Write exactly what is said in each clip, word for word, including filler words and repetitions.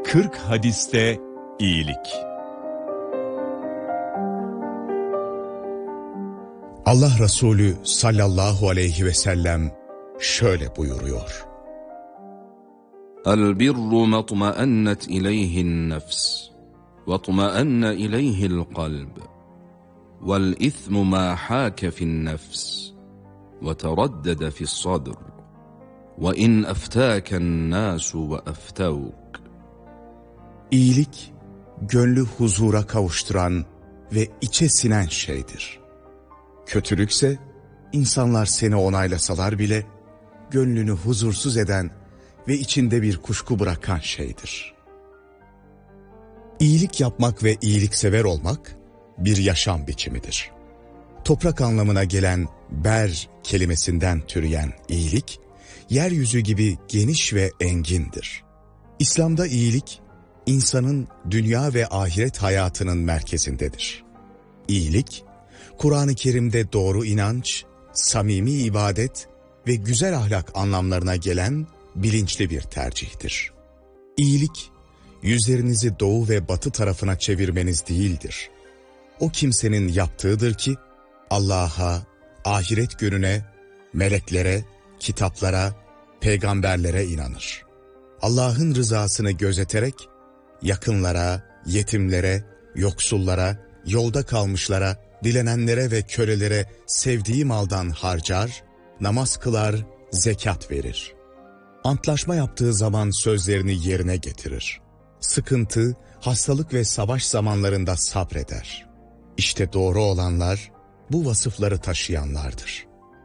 kırk hadiste iyilik. Allah Resulü sallallahu aleyhi ve sellem şöyle buyuruyor. El-birru matma'ennet ileyhin nefs ve tma'enne ileyhil kalb vel-ithmu ma hâke fin nefs ve teraddede fis sadr ve in eftâken nâsu ve eftevk. İyilik, gönlü huzura kavuşturan ve içe sinen şeydir. Kötülükse, insanlar seni onaylasalar bile, gönlünü huzursuz eden ve içinde bir kuşku bırakan şeydir. İyilik yapmak ve iyiliksever olmak, bir yaşam biçimidir. Toprak anlamına gelen ber kelimesinden türeyen iyilik, yeryüzü gibi geniş ve engindir. İslam'da iyilik, insanın dünya ve ahiret hayatının merkezindedir. İyilik, Kur'an-ı Kerim'de doğru inanç, samimi ibadet ve güzel ahlak anlamlarına gelen bilinçli bir tercihtir. İyilik, yüzlerinizi doğu ve batı tarafına çevirmeniz değildir. O kimsenin yaptığıdır ki, Allah'a, ahiret gününe, meleklere, kitaplara, peygamberlere inanır. Allah'ın rızasını gözeterek, yakınlara, yetimlere, yoksullara, yolda kalmışlara, dilenenlere ve kölelere sevdiği maldan harcar, namaz kılar, zekat verir. Antlaşma yaptığı zaman sözlerini yerine getirir. Sıkıntı, hastalık ve savaş zamanlarında sabreder. İşte doğru olanlar, bu vasıfları taşıyanlardır.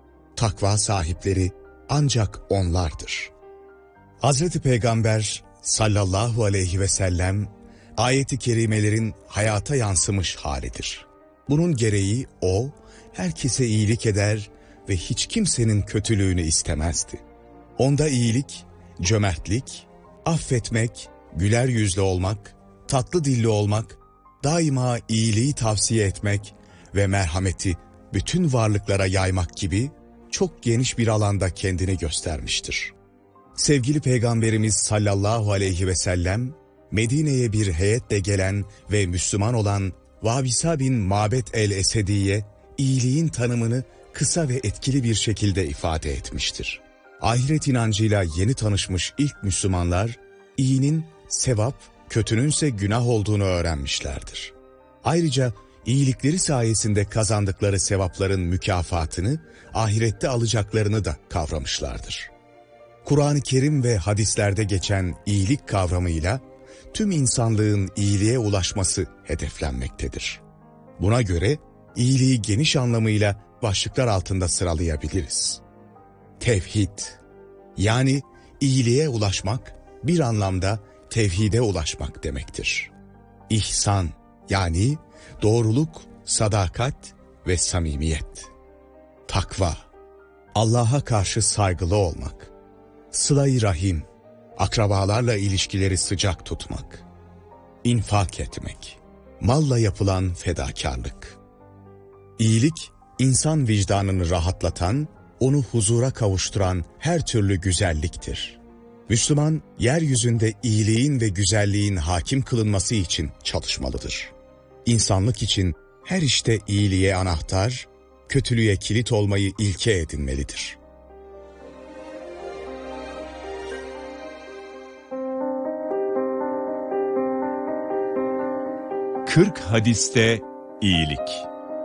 Takva sahipleri ancak onlardır. Hazreti Peygamber sallallahu aleyhi ve sellem, ayet-i kerimelerin hayata yansımış halidir. Bunun gereği o, herkese iyilik eder ve hiç kimsenin kötülüğünü istemezdi. Onda iyilik, cömertlik, affetmek, güler yüzlü olmak, tatlı dilli olmak, daima iyiliği tavsiye etmek ve merhameti bütün varlıklara yaymak gibi çok geniş bir alanda kendini göstermiştir. Sevgili Peygamberimiz sallallahu aleyhi ve sellem, Medine'ye bir heyetle gelen ve Müslüman olan Vabisa bin Mabet el-Esedi'ye iyiliğin tanımını kısa ve etkili bir şekilde ifade etmiştir. Ahiret inancıyla yeni tanışmış ilk Müslümanlar, iyinin sevap, kötününse günah olduğunu öğrenmişlerdir. Ayrıca iyilikleri sayesinde kazandıkları sevapların mükafatını, ahirette alacaklarını da kavramışlardır. Kur'an-ı Kerim ve hadislerde geçen iyilik kavramıyla tüm insanlığın iyiliğe ulaşması hedeflenmektedir. Buna göre iyiliği geniş anlamıyla başlıklar altında sıralayabiliriz. Tevhid, yani iyiliğe ulaşmak bir anlamda tevhide ulaşmak demektir. İhsan, yani doğruluk, sadakat ve samimiyet. Takva, Allah'a karşı saygılı olmak. Sıla-i rahim, akrabalarla ilişkileri sıcak tutmak. İnfak etmek, malla yapılan fedakarlık. İyilik, insan vicdanını rahatlatan, onu huzura kavuşturan her türlü güzelliktir. Müslüman, yeryüzünde iyiliğin ve güzelliğin hakim kılınması için çalışmalıdır. İnsanlık için her işte iyiliğe anahtar, kötülüğe kilit olmayı ilke edinmelidir. kırk hadiste iyilik.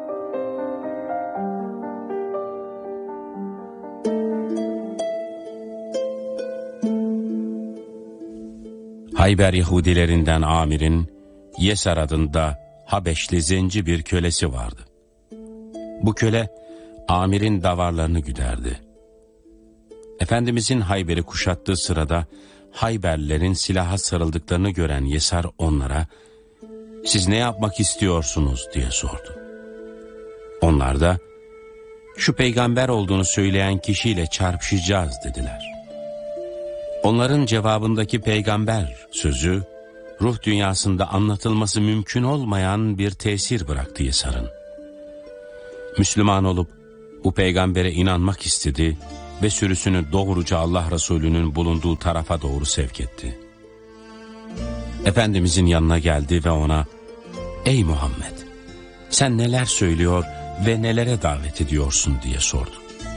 Hayber Yahudilerinden Amir'in Yesar adında Habeşli zenci bir kölesi vardı. Bu köle Amir'in davarlarını güderdi. Efendimizin Hayber'i kuşattığı sırada Hayberlilerin silaha sarıldıklarını gören Yesar onlara "Siz ne yapmak istiyorsunuz?" diye sordu. Onlar da "Şu peygamber olduğunu söyleyen kişiyle çarpışacağız" dediler. Onların cevabındaki peygamber sözü ruh dünyasında anlatılması mümkün olmayan bir tesir bıraktı Yesar'ın. Müslüman olup bu peygambere inanmak istedi ve sürüsünü doğruca Allah Resulü'nün bulunduğu tarafa doğru sevk etti. Efendimizin yanına geldi ve ona, "Ey Muhammed, sen neler söylüyor ve nelere davet ediyorsun?" diye sordu.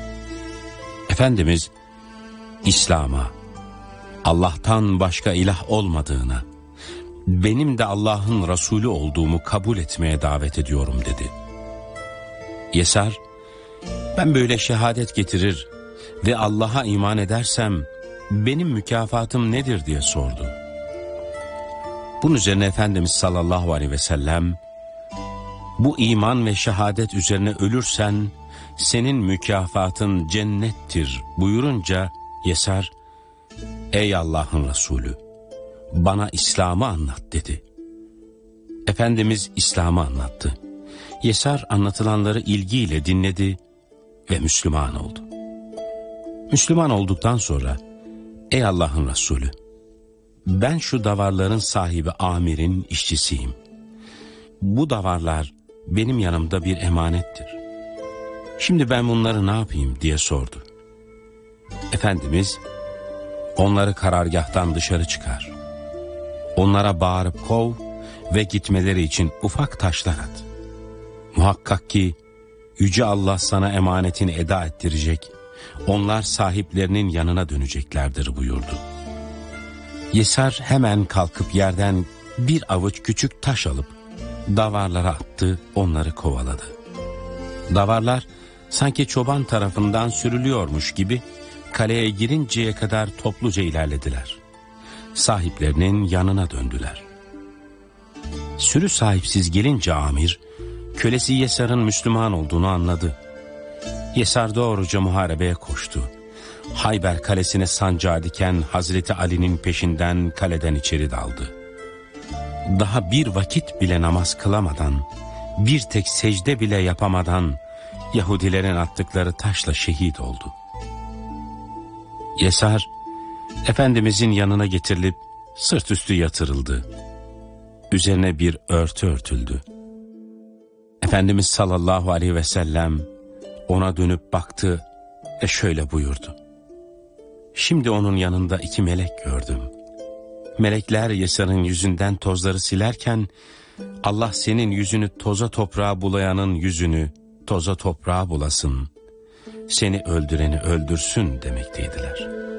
Efendimiz, İslam'a, Allah'tan başka ilah olmadığına, benim de Allah'ın Resulü olduğumu kabul etmeye davet ediyorum dedi. Yesar, ben böyle şehadet getirir ve Allah'a iman edersem benim mükafatım nedir diye sordu. Bunun üzerine Efendimiz sallallahu aleyhi ve sellem, bu iman ve şehadet üzerine ölürsen senin mükafatın cennettir buyurunca Yesar, ey Allah'ın Resulü, bana İslam'ı anlat dedi. Efendimiz İslam'ı anlattı. Yesar anlatılanları ilgiyle dinledi ve Müslüman oldu. Müslüman olduktan sonra, ey Allah'ın Resulü, ben şu davarların sahibi Amir'in işçisiyim. Bu davarlar benim yanımda bir emanettir. Şimdi ben bunları ne yapayım diye sordu. Efendimiz, onları karargâhtan dışarı çıkar. Onlara bağırıp kov ve gitmeleri için ufak taşlar at. Muhakkak ki Yüce Allah sana emanetini eda ettirecek, onlar sahiplerinin yanına döneceklerdir buyurdu. Yesar hemen kalkıp yerden bir avuç küçük taş alıp davarlara attı, onları kovaladı. Davarlar sanki çoban tarafından sürülüyormuş gibi kaleye girinceye kadar topluca ilerlediler. Sahiplerinin yanına döndüler. Sürü sahipsiz gelince Amir, kölesi Yesar'ın Müslüman olduğunu anladı. Yesar doğruca muharebeye koştu. Hayber kalesine sancağı diken Hazreti Ali'nin peşinden kaleden içeri daldı. Daha bir vakit bile namaz kılamadan, bir tek secde bile yapamadan Yahudilerin attıkları taşla şehit oldu. Yesar, Efendimizin yanına getirilip sırt üstü yatırıldı. Üzerine bir örtü örtüldü. Efendimiz sallallahu aleyhi ve sellem ona dönüp baktı ve şöyle buyurdu. Şimdi onun yanında iki melek gördüm. Melekler Yesar'ın yüzünden tozları silerken, Allah senin yüzünü toza toprağa bulayanın yüzünü toza toprağa bulasın, seni öldüreni öldürsün demekteydiler.